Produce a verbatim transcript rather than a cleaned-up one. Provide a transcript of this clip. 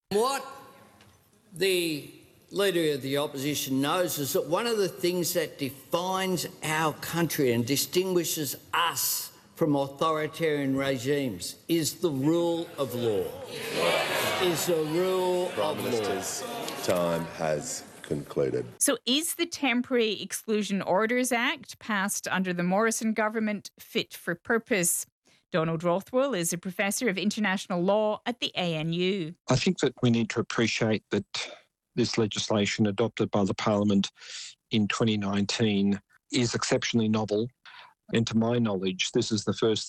What the Leader of the Opposition knows is that one of the things that defines our country and distinguishes us from authoritarian regimes is the rule of law. Is the rule Prime of Minister's law. time has concluded. So is the Temporary Exclusion Orders Act passed under the Morrison government fit for purpose? Donald Rothwell is a professor of international law at the A N U. I think that we need to appreciate that this legislation adopted by the Parliament in twenty nineteen is exceptionally novel. And to my knowledge, this is the first